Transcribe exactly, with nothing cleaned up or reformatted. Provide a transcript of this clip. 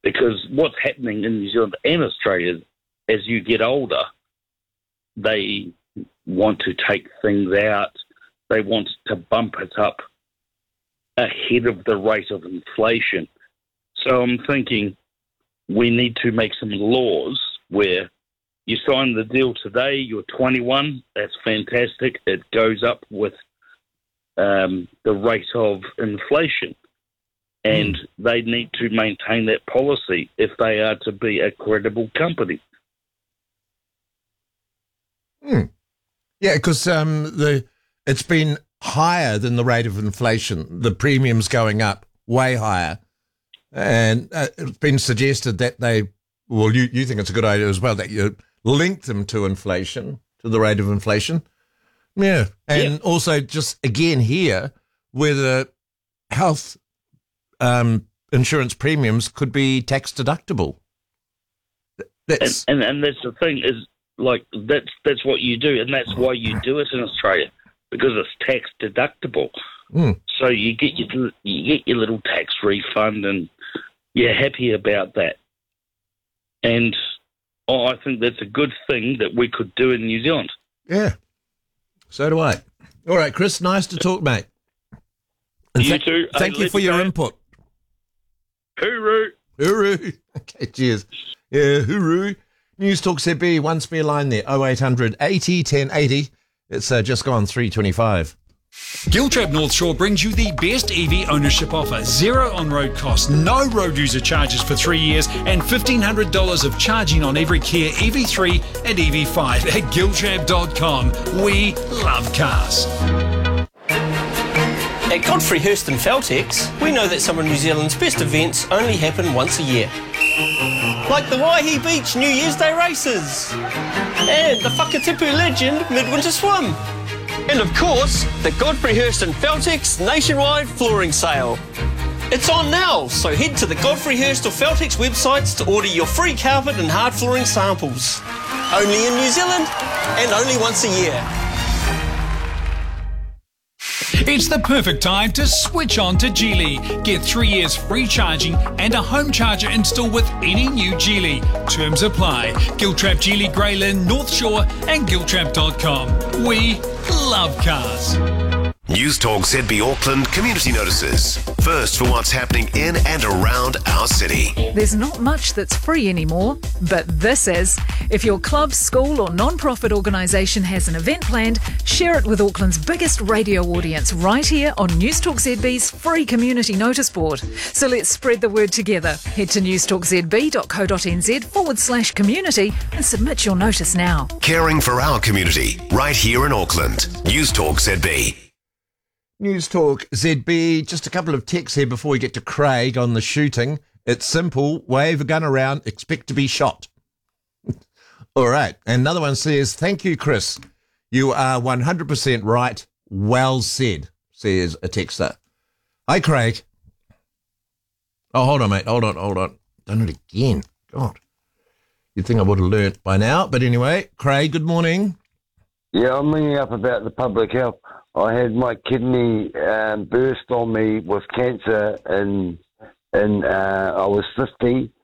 Because what's happening in New Zealand and Australia, as you get older, they want to take things out. They want to bump it up ahead of the rate of inflation. So I'm thinking we need to make some laws where you sign the deal today, you're twenty-one, that's fantastic. It goes up with um, the rate of inflation. And mm. they need to maintain that policy if they are to be a credible company. Hmm. Yeah, because um, the it's been higher than the rate of inflation. The premiums going up way higher. And uh, it's been suggested that they, well, you, you think it's a good idea as well, that you link them to inflation, to the rate of inflation. Yeah. And yep. also just, again, here, where the health um, insurance premiums could be tax deductible. That's, and, and, and that's the thing is, like, that's, that's what you do, and that's why you do it in Australia, because it's tax deductible. Mm. So you get your, you get your little tax refund, and you're happy about that. And oh, I think that's a good thing that we could do in New Zealand. Yeah, so do I. All right, Chris, nice to talk, mate. And you th- too. Thank hey, you for your go. input. Hooroo. Hooroo. Okay, cheers. Yeah, hooroo. News Talk Z B, one spare line there, oh eight hundred eighty ten eighty. It's uh, just gone three twenty-five. Giltrap North Shore brings you the best E V ownership offer. Zero on-road costs, no road user charges for three years, and fifteen hundred dollars of charging on every Kia E V three and E V five at giltrap dot com. We love cars. At Godfrey Hirst and Feltex, we know that some of New Zealand's best events only happen once a year. Like the Waihi Beach New Year's Day races, and the Whakatipu Legend Midwinter Swim. And of course, the Godfrey Hirst and Feltex nationwide flooring sale. It's on now, so head to the Godfrey Hirst or Feltex websites to order your free carpet and hard flooring samples. Only in New Zealand, and only once a year. It's the perfect time to switch on to Geely. Get three years free charging and a home charger installed with any new Geely. Terms apply. Giltrap Geely Grey Lynn, North Shore and giltrap dot com. We love cars. News Talk Z B Auckland community notices. First for what's happening in and around our city. There's not much that's free anymore, but this is. If your club, school or non-profit organisation has an event planned, share it with Auckland's biggest radio audience right here on News Talk Z B's free community notice board. So let's spread the word together. Head to newstalkzb.co.nz forward slash community and submit your notice now. Caring for our community right here in Auckland. News Talk Z B. News Talk Z B, just a couple of texts here before we get to Craig on the shooting. It's simple, wave a gun around, expect to be shot. All right, another one says, thank you, Chris. You are one hundred percent right, well said, says a texter. Hi, Craig. Oh, hold on, mate, hold on, hold on. Done it again, God. You'd think I would have learnt by now, but anyway, Craig, good morning. Yeah, I'm ringing up about the public health. I had my kidney um, burst on me with cancer, and and uh, I was fifty,